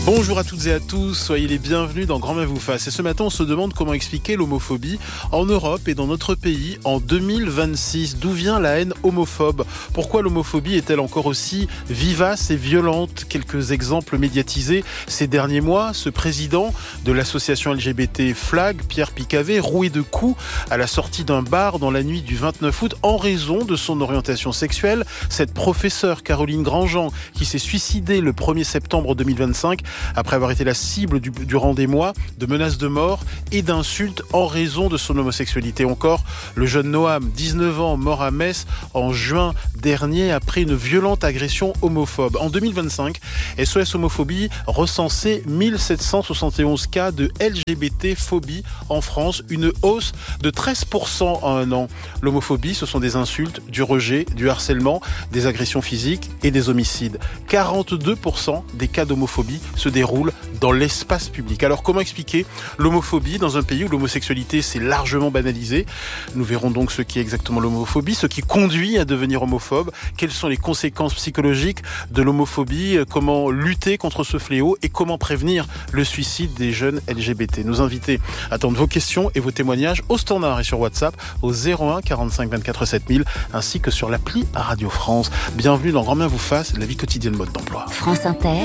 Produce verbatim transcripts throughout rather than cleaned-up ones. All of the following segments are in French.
Bonjour à toutes et à tous, soyez les bienvenus dans Grand Bien vous fasse. Et ce matin, on se demande comment expliquer l'homophobie en Europe et dans notre pays en deux mille vingt-six. D'où vient la haine homophobe ? Pourquoi l'homophobie est-elle encore aussi vivace et violente ? Quelques exemples médiatisés ces derniers mois. Ce président de l'association L G B T Flag, Pierre Picavet, roué de coups à la sortie d'un bar dans la nuit du vingt-neuf août en raison de son orientation sexuelle. Cette professeure Caroline Grandjean qui s'est suicidée le premier septembre deux mille vingt-cinq après avoir été la cible du, durant des mois de menaces de mort et d'insultes en raison de son homosexualité. Encore, le jeune Noam, dix-neuf ans, mort à Metz en juin dernier après une violente agression homophobe. En deux mille vingt-cinq, S O S Homophobie recensait mille sept cent soixante et onze cas de L G B T-phobie en France, une hausse de treize pour cent en un an. L'homophobie, ce sont des insultes, du rejet, du harcèlement, des agressions physiques et des homicides. quarante-deux pour cent des cas d'homophobie se déroule dans l'espace public. Alors comment expliquer l'homophobie dans un pays où l'homosexualité s'est largement banalisée ? Nous verrons donc ce qu'est exactement l'homophobie, ce qui conduit à devenir homophobe, quelles sont les conséquences psychologiques de l'homophobie, comment lutter contre ce fléau et comment prévenir le suicide des jeunes L G B T. Nos invités attendent vos questions et vos témoignages au standard et sur WhatsApp au zéro un quarante-cinq vingt-quatre sept mille ainsi que sur l'appli Radio France. Bienvenue dans Grand Bien vous fasse, la vie quotidienne mode d'emploi. France Inter.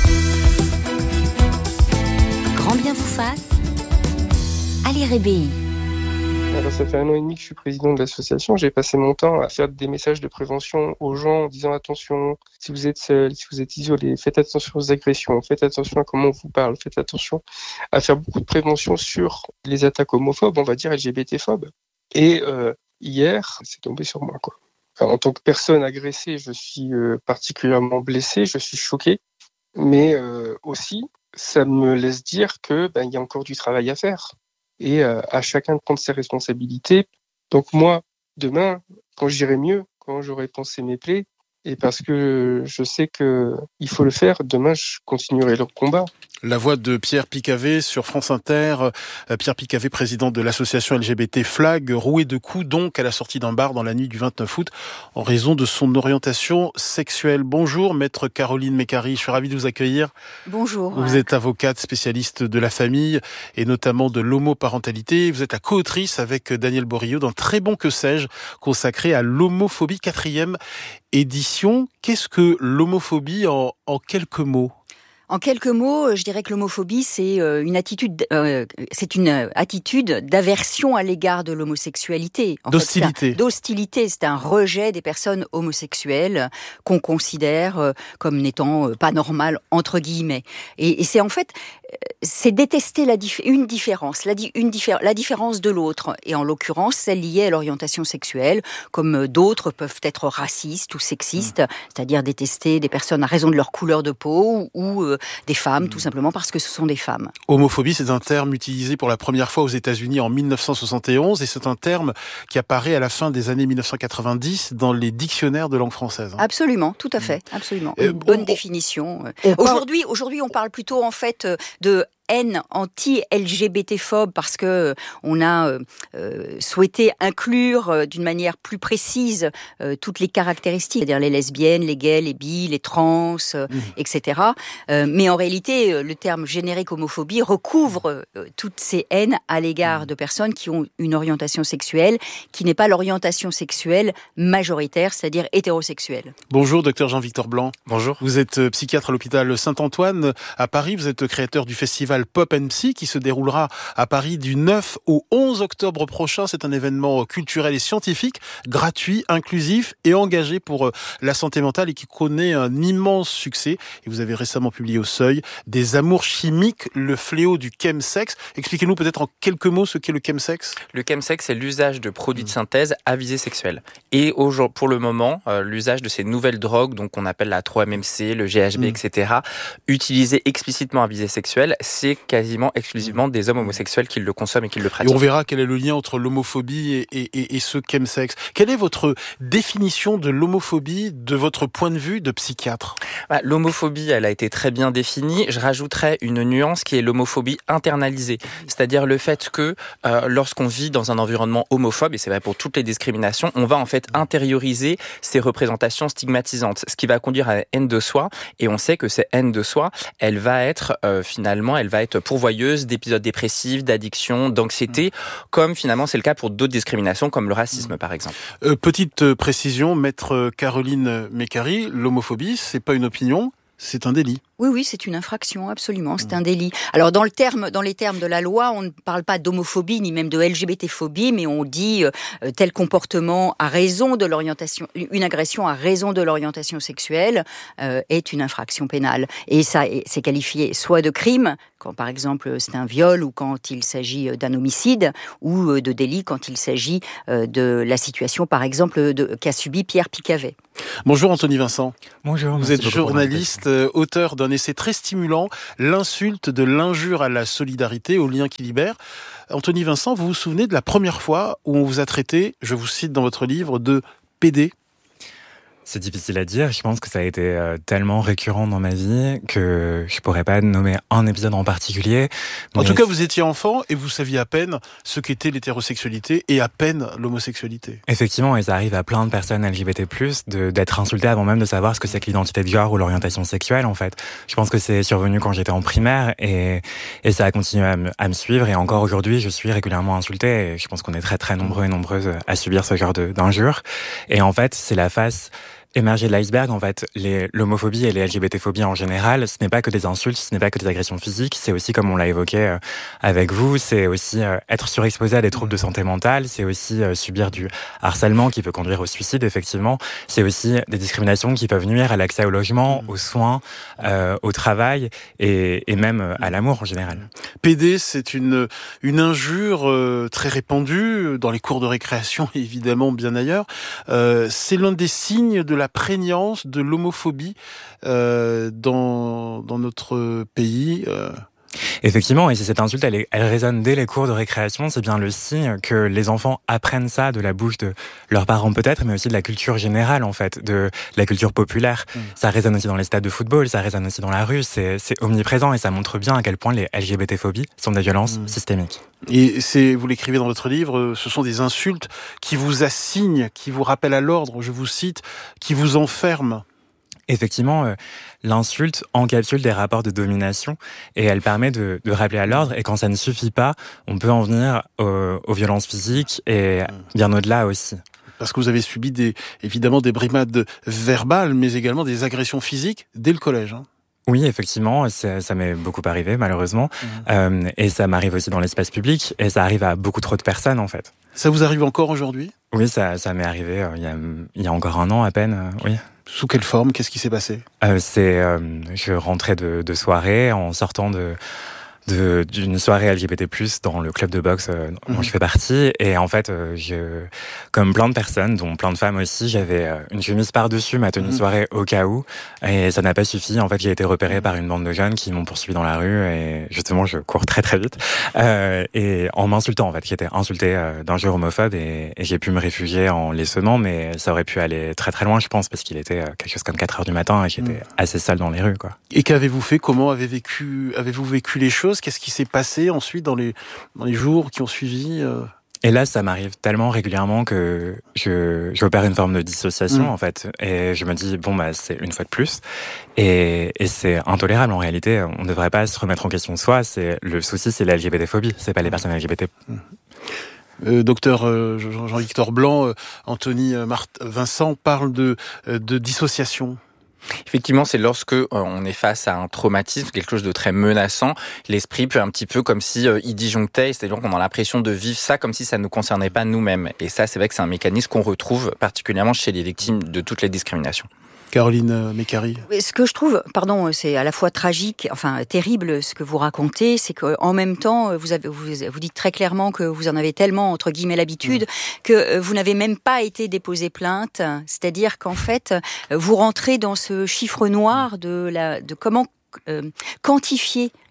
Grand Bien vous fasse, Ali Rébéi. Alors ça fait un an et demi que je suis président de l'association. J'ai passé mon temps à faire des messages de prévention aux gens en disant attention, si vous êtes seul, si vous êtes isolé, faites attention aux agressions, faites attention à comment on vous parle, faites attention à faire beaucoup de prévention sur les attaques homophobes, on va dire L G B T-phobes. Et euh, hier, c'est tombé sur moi, quoi. Alors, en tant que personne agressée, je suis euh, particulièrement blessé, je suis choqué, mais euh, aussi, ça me laisse dire que ben, y a encore du travail à faire. Et euh, à chacun de prendre ses responsabilités. Donc moi, demain, quand j'irai mieux, quand j'aurai pensé mes plaies, et parce que je sais qu'il faut le faire, demain je continuerai le combat. La voix de Pierre Picavet sur France Inter. Pierre Picavet, président de l'association L G B T Flag, roué de coups donc à la sortie d'un bar dans la nuit du vingt-neuf août en raison de son orientation sexuelle. Bonjour, maître Caroline Mécari, je suis ravi de vous accueillir. Bonjour. Vous êtes avocate spécialiste de la famille et notamment de l'homoparentalité. Vous êtes la co-autrice avec Daniel Borillo d'un très bon Que sais-je consacré à l'homophobie, quatrième édition. Qu'est-ce que l'homophobie en, en quelques mots ? En quelques mots, je dirais que l'homophobie, c'est une attitude, euh, c'est une attitude d'aversion à l'égard de l'homosexualité. En d'hostilité. Fait, c'est un, d'hostilité, c'est un rejet des personnes homosexuelles qu'on considère comme n'étant pas normales, entre guillemets. Et, et c'est en fait, c'est détester la dif- une différence, la, di- une diffé- la différence de l'autre. Et en l'occurrence, celle liée à l'orientation sexuelle, comme d'autres peuvent être racistes ou sexistes, mmh. c'est-à-dire détester des personnes à raison de leur couleur de peau ou euh, des femmes, tout simplement parce que ce sont des femmes. Homophobie, c'est un terme utilisé pour la première fois aux États-Unis en dix-neuf cent soixante et onze et c'est un terme qui apparaît à la fin des années dix-neuf cent quatre-vingt-dix dans les dictionnaires de langue française. Absolument, tout à fait, absolument. Euh, Une bonne on, définition. On aujourd'hui, parle... aujourd'hui, on parle plutôt en fait de haine anti-L G B T-phobe parce que on a euh, souhaité inclure euh, d'une manière plus précise euh, toutes les caractéristiques, c'est-à-dire les lesbiennes, les gays, les bi, les trans, euh, mmh. et cetera. Euh, mais en réalité, euh, le terme générique homophobie recouvre euh, toutes ces haines à l'égard mmh. de personnes qui ont une orientation sexuelle qui n'est pas l'orientation sexuelle majoritaire, c'est-à-dire hétérosexuelle. Bonjour, docteur Jean-Victor Blanc. Bonjour. Vous êtes psychiatre à l'hôpital Saint-Antoine à Paris. Vous êtes créateur du festival Pop and Psy qui se déroulera à Paris du neuf au onze octobre prochain. C'est un événement culturel et scientifique, gratuit, inclusif et engagé pour la santé mentale et qui connaît un immense succès. Et vous avez récemment publié au Seuil Des amours chimiques, le fléau du chemsex. Expliquez-nous peut-être en quelques mots ce qu'est le chemsex. Le chemsex, c'est l'usage de produits de synthèse à visée sexuelle. Et pour le moment, euh, l'usage de ces nouvelles drogues, donc qu'on appelle la trois M M C, le G H B, mmh. et cetera, utilisées explicitement à visée sexuelle, c'est c'est quasiment exclusivement des hommes homosexuels qui le consomment et qui le pratiquent. Et on verra quel est le lien entre l'homophobie et, et, et, et ce chemsex. Quelle est votre définition de l'homophobie de votre point de vue de psychiatre ? Bah, l'homophobie, elle a été très bien définie. Je rajouterais une nuance qui est l'homophobie internalisée. C'est-à-dire le fait que euh, lorsqu'on vit dans un environnement homophobe, et c'est vrai pour toutes les discriminations, on va en fait intérioriser ces représentations stigmatisantes, ce qui va conduire à la haine de soi. Et on sait que cette haine de soi, elle va être euh, finalement, elle va être pourvoyeuse d'épisodes dépressifs, d'addictions, d'anxiété, comme finalement c'est le cas pour d'autres discriminations, comme le racisme par exemple. Euh, petite précision, maître Caroline Mécari, l'homophobie, c'est pas une opinion, c'est un délit. Oui, oui, c'est une infraction, absolument, c'est un délit. Alors, dans, le terme, dans les termes de la loi, on ne parle pas d'homophobie, ni même de L G B T-phobie, mais on dit euh, tel comportement à raison de l'orientation, une agression à raison de l'orientation sexuelle euh, est une infraction pénale. Et ça, c'est qualifié soit de crime, quand par exemple c'est un viol, ou quand il s'agit d'un homicide, ou de délit quand il s'agit euh, de la situation, par exemple, de, qu'a subi Pierre Picavet. Bonjour Anthony Vincent. Bonjour. Vous êtes journaliste, euh, auteur d'un essai très stimulant, L'insulte de l'injure à la solidarité, au lien qui libère. Anthony Vincent, vous vous souvenez de la première fois où on vous a traité, je vous cite dans votre livre, de pédé ? C'est difficile à dire. Je pense que ça a été euh, tellement récurrent dans ma vie que je pourrais pas nommer un épisode en particulier. En tout cas, vous étiez enfant et vous saviez à peine ce qu'était l'hétérosexualité et à peine l'homosexualité. Effectivement, et ça arrive à plein de personnes L G B T plus, de, d'être insultées avant même de savoir ce que c'est que l'identité de genre ou l'orientation sexuelle, en fait. Je pense que c'est survenu quand j'étais en primaire et, et ça a continué à me, à me suivre. Et encore aujourd'hui, je suis régulièrement insultée. Et je pense qu'on est très, très nombreux et nombreuses à subir ce genre de, d'injures. Et en fait, c'est la face émerger de l'iceberg, en fait. Les, l'homophobie et les L G B T-phobies en général, ce n'est pas que des insultes, ce n'est pas que des agressions physiques, c'est aussi, comme on l'a évoqué euh, avec vous, c'est aussi euh, être surexposé à des troubles de santé mentale, c'est aussi euh, subir du harcèlement qui peut conduire au suicide, effectivement, c'est aussi des discriminations qui peuvent nuire à l'accès au logement, aux soins, euh, au travail et, et même à l'amour en général. P D, c'est une, une injure euh, très répandue dans les cours de récréation et évidemment bien ailleurs. Euh, c'est l'un des signes de la prégnance de l'homophobie euh, dans, dans notre pays. Euh. Effectivement, et si cette insulte, elle, est, elle résonne dès les cours de récréation, c'est bien le signe que les enfants apprennent ça de la bouche de leurs parents peut-être, mais aussi de la culture générale, en fait, de la culture populaire. Mmh. Ça résonne aussi dans les stades de football, ça résonne aussi dans la rue, c'est, c'est omniprésent et ça montre bien à quel point les L G B T-phobies sont des violences mmh. systémiques. Et c'est, vous l'écrivez dans votre livre, ce sont des insultes qui vous assignent, qui vous rappellent à l'ordre, je vous cite, qui vous enferment. Effectivement, euh, l'insulte encapsule des rapports de domination et elle permet de, de rappeler à l'ordre. Et quand ça ne suffit pas, on peut en venir aux, aux violences physiques et bien au-delà aussi. Parce que vous avez subi des, évidemment des brimades verbales, mais également des agressions physiques dès le collège. Hein. Oui, effectivement, ça, ça m'est beaucoup arrivé, malheureusement. Mmh. Euh, et ça m'arrive aussi dans l'espace public et ça arrive à beaucoup trop de personnes, en fait. Ça vous arrive encore aujourd'hui ? Oui, ça, ça m'est arrivé euh, il, y a, il y a encore un an à peine, euh, oui. Sous quelle forme ? Qu'est-ce qui s'est passé ? euh, C'est, euh, je rentrais de, de soirée en sortant de, de d'une soirée L G B T plus, dans le club de boxe euh, dont mmh. je fais partie. Et en fait, euh, je, comme plein de personnes, dont plein de femmes aussi, j'avais euh, une chemise par-dessus ma tenue mmh. soirée au cas où. Et ça n'a pas suffi. En fait, j'ai été repéré mmh. par une bande de jeunes qui m'ont poursuivi dans la rue. Et justement, je cours très très vite. Euh, et en m'insultant, en fait, qui était insulté euh, d'injures homophobes. Et, et j'ai pu me réfugier en les semant, mais ça aurait pu aller très très loin, je pense, parce qu'il était euh, quelque chose comme quatre heures du matin et j'étais mmh. assez seul dans les rues, quoi. Et qu'avez-vous fait ? Comment avez vécu, avez-vous vécu les choses ? Qu'est-ce qui s'est passé ensuite dans les, dans les jours qui ont suivi euh... Et là, ça m'arrive tellement régulièrement que je, j'opère une forme de dissociation, mmh. en fait. Et je me dis, bon, bah, c'est une fois de plus. Et, et c'est intolérable, en réalité. On ne devrait pas se remettre en question soi. C'est, le souci, c'est la L G B T-phobie. C'est pas les personnes L G B T. Mmh. Euh, docteur euh, Jean-Victor Blanc, euh, Anthony euh, Marthe, Vincent parle de, euh, de dissociation. Effectivement, c'est lorsque euh, on est face à un traumatisme, quelque chose de très menaçant, l'esprit peut un petit peu comme si euh, il disjonctait, c'est-à-dire qu'on a l'impression de vivre ça comme si ça ne nous concernait pas nous-mêmes. Et ça, c'est vrai que c'est un mécanisme qu'on retrouve particulièrement chez les victimes de toutes les discriminations. Caroline Mécari. Ce que je trouve, pardon, c'est à la fois tragique, enfin terrible ce que vous racontez, c'est qu'en même temps, vous, avez, vous, vous dites très clairement que vous en avez tellement, entre guillemets, l'habitude, mmh. que vous n'avez même pas été déposé plainte. C'est-à-dire qu'en fait, vous rentrez dans ce chiffre noir de, la, de comment euh, quantifier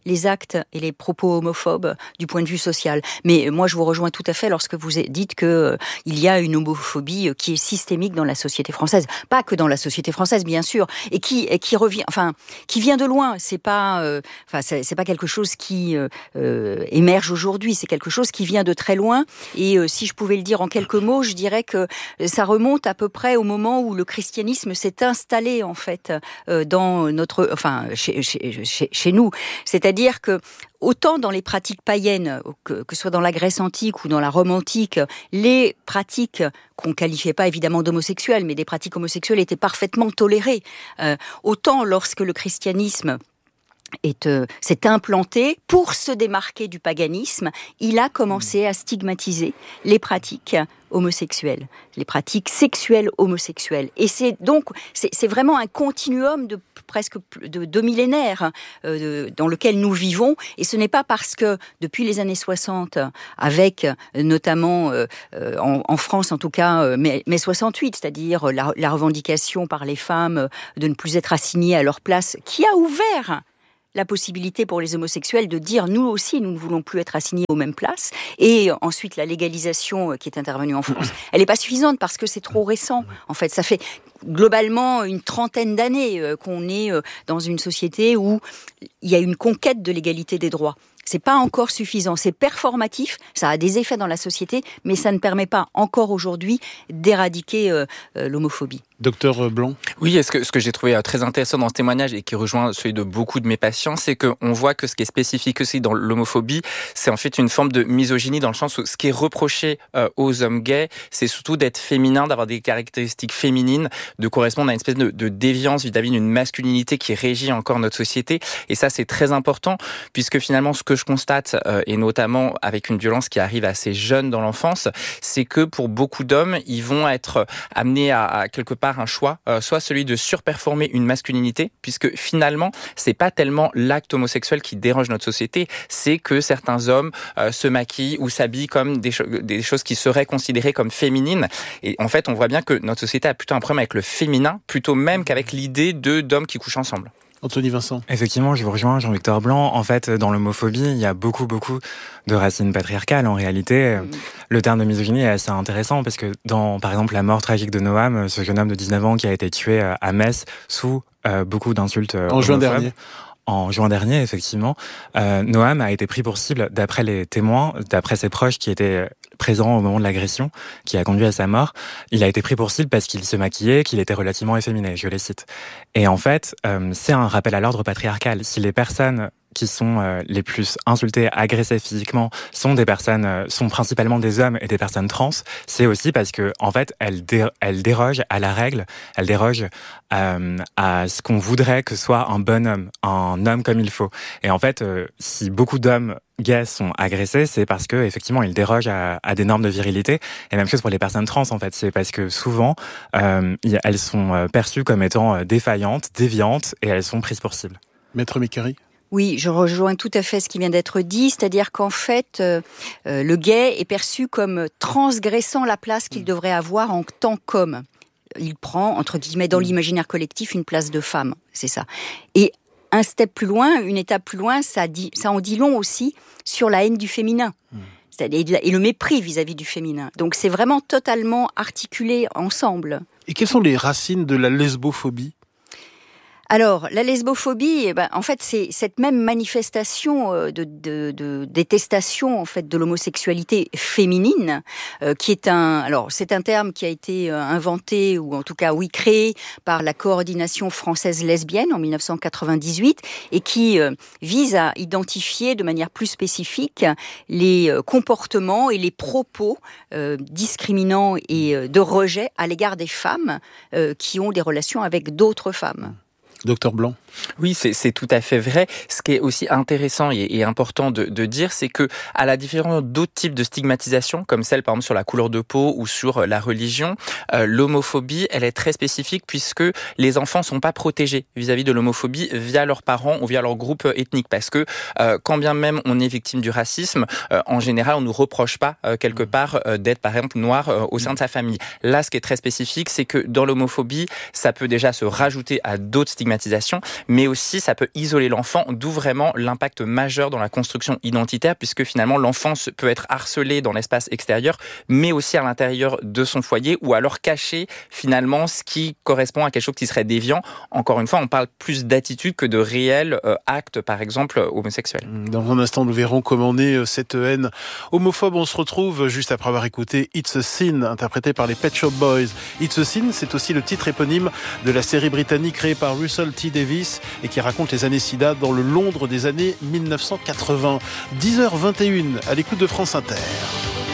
les actes et les propos homophobes du point de vue social. Mais moi, je vous rejoins tout à fait lorsque vous dites que euh, il y a une homophobie qui est systémique dans la société française, pas que dans la société française, bien sûr, et qui et qui revient, enfin, qui vient de loin. C'est pas, euh, enfin, c'est, c'est pas quelque chose qui euh, euh, émerge aujourd'hui. C'est quelque chose qui vient de très loin. Et euh, si je pouvais le dire en quelques mots, je dirais que ça remonte à peu près au moment où le christianisme s'est installé en fait euh, dans notre, enfin, chez, chez, chez, chez nous. C'est-à-dire que autant dans les pratiques païennes, que, que ce soit dans la Grèce antique ou dans la Rome antique, les pratiques qu'on qualifiait pas évidemment d'homosexuelles, mais des pratiques homosexuelles étaient parfaitement tolérées. Euh, autant lorsque le christianisme est, euh, s'est implanté, pour se démarquer du paganisme, il a commencé à stigmatiser les pratiques homosexuelles, les pratiques sexuelles homosexuelles. Et c'est donc, c'est, c'est vraiment un continuum de presque de deux millénaires euh, de, dans lequel nous vivons. Et ce n'est pas parce que, depuis les années soixante, avec notamment euh, en, en France en tout cas, euh, mai, mai soixante-huit, c'est-à-dire la, la revendication par les femmes de ne plus être assignées à leur place, qui a ouvert la possibilité pour les homosexuels de dire nous aussi nous ne voulons plus être assignés aux mêmes places, et ensuite la légalisation qui est intervenue en France, elle n'est pas suffisante parce que c'est trop récent. En fait, ça fait globalement une trentaine d'années qu'on est dans une société où il y a une conquête de l'égalité des droits. C'est pas encore suffisant, c'est performatif, ça a des effets dans la société, mais ça ne permet pas encore aujourd'hui d'éradiquer euh, euh, l'homophobie. Docteur Blanc. Oui, et ce que, ce que j'ai trouvé très intéressant dans ce témoignage et qui rejoint celui de beaucoup de mes patients, c'est qu'on voit que ce qui est spécifique aussi dans l'homophobie, c'est en fait une forme de misogynie dans le sens où ce qui est reproché euh, aux hommes gays, c'est surtout d'être féminin, d'avoir des caractéristiques féminines, de correspondre à une espèce de, de déviance vis-à-vis d'une masculinité qui régit encore notre société. Et ça, c'est très important, puisque finalement, ce que je constate, euh, et notamment avec une violence qui arrive assez jeune dans l'enfance, c'est que pour beaucoup d'hommes, ils vont être amenés à, à quelque part un choix, euh, soit celui de surperformer une masculinité, puisque finalement, c'est pas tellement l'acte homosexuel qui dérange notre société, c'est que certains hommes euh, se maquillent ou s'habillent comme des, cho- des choses qui seraient considérées comme féminines. Et en fait, on voit bien que notre société a plutôt un problème avec le féminin, plutôt même qu'avec l'idée de d'hommes qui couchent ensemble. Anthony Vincent. Effectivement, je vous rejoins, Jean-Victor Blanc. En fait, dans l'homophobie, il y a beaucoup, beaucoup de racines patriarcales. En réalité, mmh. le terme de misogynie est assez intéressant parce que dans, par exemple, la mort tragique de Noam, ce jeune homme de dix-neuf ans qui a été tué à Metz sous euh, beaucoup d'insultes euh, en juin dernier. En juin dernier, effectivement, euh, Noam a été pris pour cible d'après les témoins, d'après ses proches qui étaient présents au moment de l'agression, qui a conduit à sa mort. Il a été pris pour cible parce qu'il se maquillait, qu'il était relativement efféminé, je les cite. Et en fait, euh, c'est un rappel à l'ordre patriarcal. Si les personnes qui sont euh, les plus insultées, agressées physiquement, sont des personnes, euh, sont principalement des hommes et des personnes trans, c'est aussi parce que, en fait, elles, dé- elles dérogent à la règle, elles dérogent euh, à ce qu'on voudrait que soit un bon homme, un homme comme il faut. Et en fait, euh, si beaucoup d'hommes gays sont agressés, c'est parce que effectivement ils dérogent à, à des normes de virilité. Et même chose pour les personnes trans, en fait, c'est parce que souvent euh, elles sont perçues comme étant défaillantes, déviantes, et elles sont prises pour cible. Maître Mécari. Oui, je rejoins tout à fait ce qui vient d'être dit, c'est-à-dire qu'en fait, euh, euh, le gay est perçu comme transgressant la place qu'il devrait avoir en tant qu'homme. Il prend, entre guillemets, dans l'imaginaire collectif, une place de femme, c'est ça. Et un step plus loin, une étape plus loin, ça, dit, ça en dit long aussi sur la haine du féminin. Mmh. C'est-à-dire, et le mépris vis-à-vis du féminin. Donc c'est vraiment totalement articulé ensemble. Et quelles sont les racines de la lesbophobie ? Alors, la lesbophobie, eh ben, en fait, c'est cette même manifestation de, de, de détestation en fait de l'homosexualité féminine, euh, qui est un, alors c'est un terme qui a été inventé ou en tout cas oui créé par la coordination française lesbienne en dix-neuf cent quatre-vingt-dix-huit et qui euh, vise à identifier de manière plus spécifique les euh, comportements et les propos euh, discriminants et euh, de rejet à l'égard des femmes euh, qui ont des relations avec d'autres femmes. Docteur Blanc. Oui, c'est, c'est tout à fait vrai. Ce qui est aussi intéressant et, et important de, de dire, c'est que, à la différence d'autres types de stigmatisation, comme celle par exemple sur la couleur de peau ou sur la religion, euh, l'homophobie, elle est très spécifique puisque les enfants sont pas protégés vis-à-vis de l'homophobie via leurs parents ou via leur groupe ethnique. Parce que euh, quand bien même on est victime du racisme, euh, en général, on nous reproche pas euh, quelque part euh, d'être par exemple noir euh, au sein de sa famille. Là, ce qui est très spécifique, c'est que dans l'homophobie, ça peut déjà se rajouter à d'autres stigmatisations, mais aussi ça peut isoler l'enfant, d'où vraiment l'impact majeur dans la construction identitaire, puisque finalement l'enfant peut être harcelé dans l'espace extérieur, mais aussi à l'intérieur de son foyer, ou alors cacher finalement ce qui correspond à quelque chose qui serait déviant. Encore une fois, on parle plus d'attitude que de réels euh, actes, par exemple, homosexuels. Dans un instant, nous verrons comment naît cette haine homophobe. On se retrouve juste après avoir écouté It's a Sin, interprété par les Pet Shop Boys. It's a Sin, c'est aussi le titre éponyme de la série britannique créée par Russell T. Davies et qui raconte les années SIDA dans le Londres des années mille neuf cent quatre-vingts. dix heures vingt et une à l'écoute de France Inter.